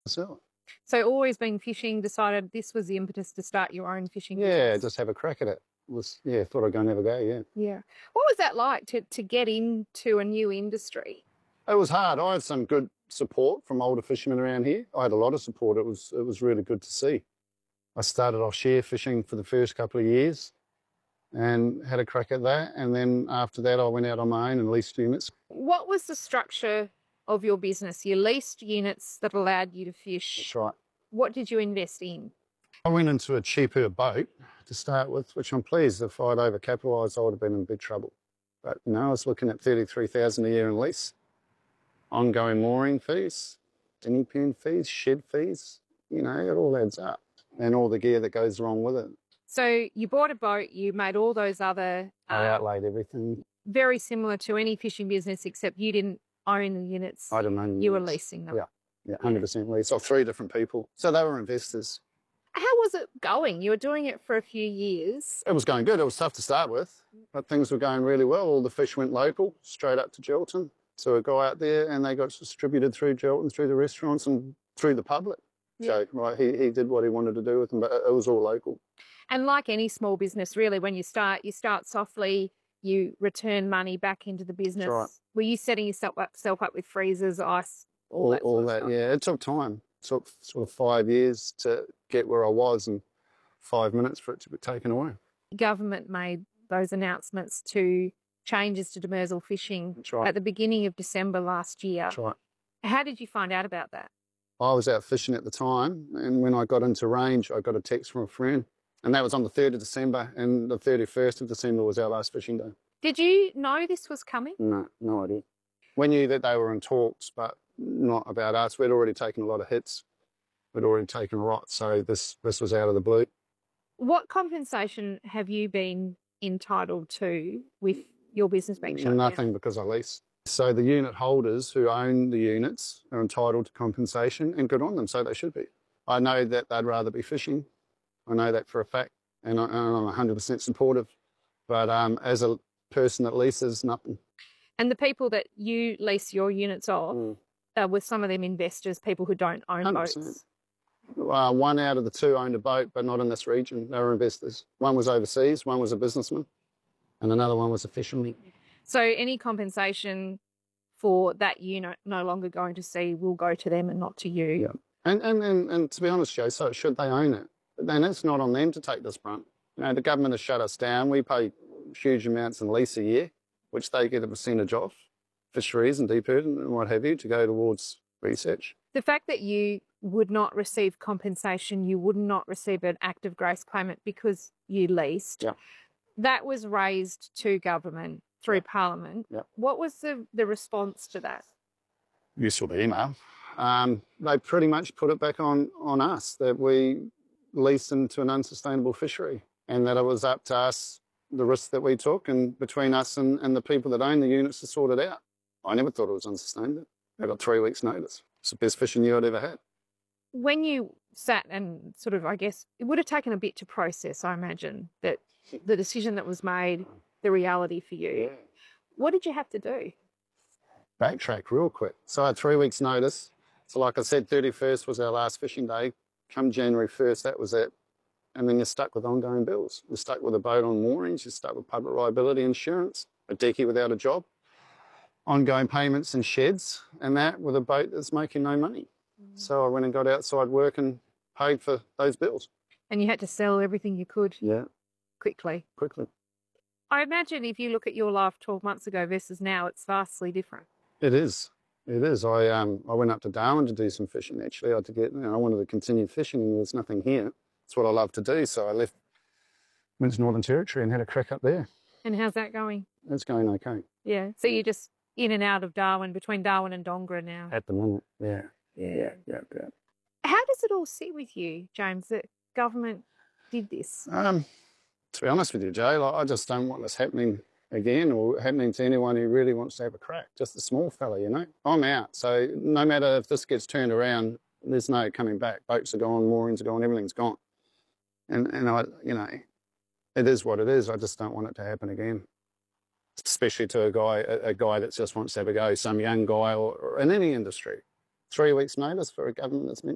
myself. So always been fishing, decided this was the impetus to start your own fishing Yeah, business? just have a crack at it. Thought I'd go and have a go, yeah. Yeah. What was that like to get into a new industry? It was hard. I had some good support from older fishermen around here. I had a lot of support. It was really good to see. I started off share fishing for the first couple of years and had a crack at that. And then after that, I went out on my own and leased units. What was the structure of your business? You leased units that allowed you to fish. That's right. What did you invest in? I went into a cheaper boat to start with, which I'm pleased. If I'd overcapitalised, I would have been in big trouble. But I was looking at $33,000 a year in lease, ongoing mooring fees, dinghy pen fees, shed fees. It all adds up, and all the gear that goes along with it. So you bought a boat, you made all those other... I outlaid everything. Very similar to any fishing business, except you didn't own the units. I didn't own the You were units. leasing them. Yeah, 100% lease off 3 different people. So they were investors. How was it going? You were doing it for a few years. It was going good. It was tough to start with, but things were going really well. All the fish went local, straight up to Geraldton. So a guy out there, and they got distributed through Geraldton, through the restaurants and through the public. Yeah. So, right, he did what he wanted to do with them, but it was all local. And like any small business, really, when you start softly, you return money back into the business. That's right. Were you setting yourself up with freezers, ice, all that? All that, yeah. It took time. It took sort of 5 years to get where I was and 5 minutes for it to be taken away. Government made those announcements to changes to demersal fishing That's right. at the beginning of December last year. That's right. How did you find out about that? I was out fishing at the time, and when I got into range, I got a text from a friend, and that was on the 3rd of December, and the 31st of December was our last fishing day. Did you know this was coming? No idea. We knew that they were in talks, but not about us. We'd already taken a lot of hits. We'd already taken a lot, so this was out of the blue. What compensation have you been entitled to with your business being shut down? Nothing, because I lease. So the unit holders who own the units are entitled to compensation, and good on them, so they should be. I know that they'd rather be fishing. I know that for a fact, and I'm 100% supportive. But as a person that leases, nothing. And the people that you lease your units off, were some of them investors, people who don't own 100%. boats? 1 out of the 2 owned a boat, but not in this region. They were investors. One was overseas, one was a businessman, and another one was a fisherman. So any compensation for that unit no longer going to sea will go to them and not to you? Yeah. And to be honest, Joe, so should they own it? But then it's not on them to take this brunt. The government has shut us down. We pay huge amounts in lease a year, which they get a percentage of, fisheries and deep herd and what have you, to go towards research. The fact that you would not receive compensation, you would not receive an act of grace payment because you leased, that was raised to government through Parliament. What was the response to that? You saw the email. They pretty much put it back on us, that we leased into an unsustainable fishery, and that it was up to us, the risks that we took, and between us and the people that own the units to sort it out. I never thought it was unsustainable. I got 3 weeks' notice. It's the best fishing year I'd ever had. When you sat and sort of, I guess, it would have taken a bit to process, I imagine, that the decision that was made, the reality for you. What did you have to do? Backtrack real quick. So I had 3 weeks' notice. So like I said, 31st was our last fishing day. Come January 1st, that was it. And then you're stuck with ongoing bills. You're stuck with a boat on moorings. You're stuck with public liability insurance, a decky without a job, ongoing payments and sheds, and that with a boat that's making no money. So I went and got outside work and paid for those bills. And you had to sell everything you could quickly. I imagine if you look at your life 12 months ago versus now, it's vastly different. It is. It is. I went up to Darwin to do some fishing, actually. I wanted to continue fishing, and there's nothing here. It's what I love to do. So I went to Northern Territory and had a crack up there. And how's that going? It's going okay. Yeah. So you're just in and out of Darwin, between Darwin and Dongara now? At the moment, yeah. How does it all sit with you, James, that government did this? To be honest with you, Joe, I just don't want this happening again, or happening to anyone who really wants to have a crack. Just a small fella, I'm out. So no matter if this gets turned around, there's no coming back. Boats are gone, moorings are gone, everything's gone. And I, it is what it is. I just don't want it to happen again. Especially to a guy that just wants to have a go, some young guy or in any industry. 3 weeks' notice for a government that's meant